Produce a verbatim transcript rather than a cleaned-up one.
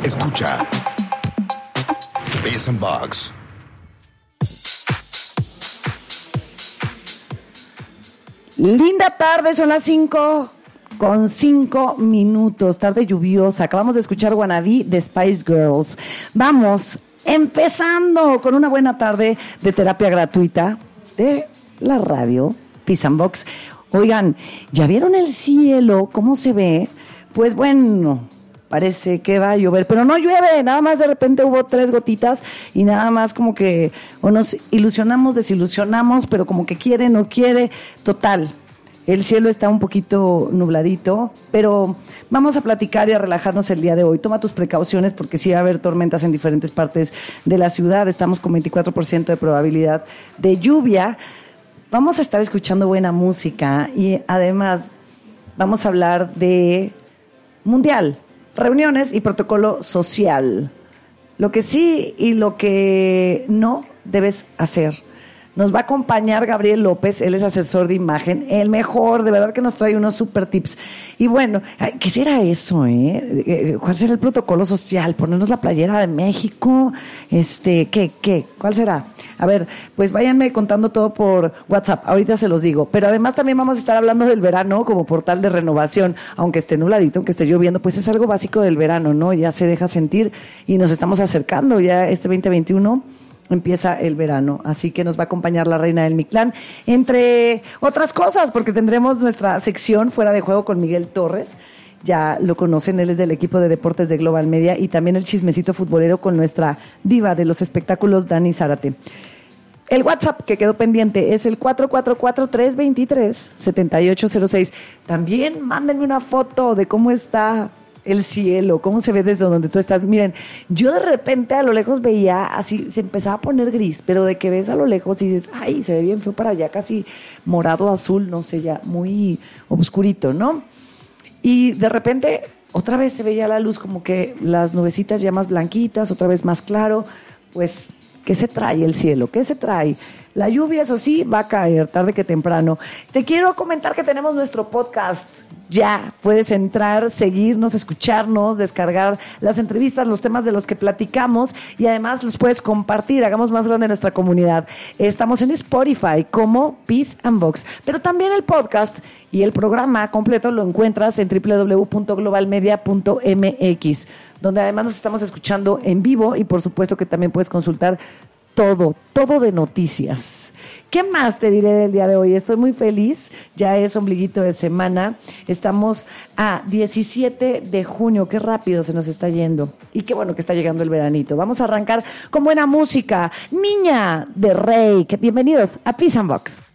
Escucha Biz and Box. Linda tarde, son las cinco con cinco minutos, tarde lluviosa. Acabamos de escuchar Wannabe de Spice Girls. Vamos, empezando con una buena tarde de terapia gratuita de la radio Biz and Box. Oigan, ¿ya vieron el cielo? ¿Cómo se ve? Pues bueno, parece que va a llover, pero no llueve, nada más de repente hubo tres gotitas y nada más como que o nos ilusionamos, desilusionamos, pero como que quiere, no quiere, total. El cielo está un poquito nubladito, pero vamos a platicar y a relajarnos el día de hoy. Toma tus precauciones porque sí va a haber tormentas en diferentes partes de la ciudad. Estamos con veinticuatro por ciento de probabilidad de lluvia. Vamos a estar escuchando buena música y además vamos a hablar de mundial, reuniones y protocolo social. Lo que sí y lo que no debes hacer. Nos va a acompañar Gabriel López, él es asesor de imagen, el mejor, de verdad que nos trae unos super tips. Y bueno, ¿qué será eso, eh? ¿Cuál será el protocolo social? ¿Ponernos la playera de México? Este, ¿qué, qué? ¿Cuál será? A ver, pues váyanme contando todo por WhatsApp, ahorita se los digo. Pero además también vamos a estar hablando del verano como portal de renovación, aunque esté nubladito, aunque esté lloviendo, pues es algo básico del verano, ¿no? Ya se deja sentir y nos estamos acercando ya este veinte veintiuno. Empieza el verano, así que nos va a acompañar la reina del Mictlán, entre otras cosas, porque tendremos nuestra sección Fuera de Juego con Miguel Torres, ya lo conocen, él es del equipo de deportes de Global Media, y también el chismecito futbolero con nuestra diva de los espectáculos, Dani Zárate. El WhatsApp que quedó pendiente es el cuatro cuatro cuatro, tres dos tres, siete ocho cero seis. También mándenme una foto de cómo está el cielo, cómo se ve desde donde tú estás. Miren, yo de repente a lo lejos veía así, se empezaba a poner gris, pero de que ves a lo lejos y dices, ay, se ve bien feo para allá, casi morado, azul, no sé, ya muy oscurito, ¿no? Y de repente otra vez se veía la luz, como que las nubecitas ya más blanquitas, otra vez más claro. Pues, ¿qué se trae el cielo? ¿Qué se trae? La lluvia, eso sí, va a caer tarde que temprano. Te quiero comentar que tenemos nuestro podcast. Ya puedes entrar, seguirnos, escucharnos, descargar las entrevistas, los temas de los que platicamos y además los puedes compartir. Hagamos más grande nuestra comunidad. Estamos en Spotify como Biz and Box, pero también el podcast y el programa completo lo encuentras en doble u doble u doble u punto global media punto m x, donde además nos estamos escuchando en vivo y por supuesto que también puedes consultar todo, todo de noticias. ¿Qué más te diré del día de hoy? Estoy muy feliz, ya es ombliguito de semana, estamos a diecisiete de junio, qué rápido se nos está yendo y qué bueno que está llegando el veranito. Vamos a arrancar con buena música, Niña de Rey, que bienvenidos a Biz and Box.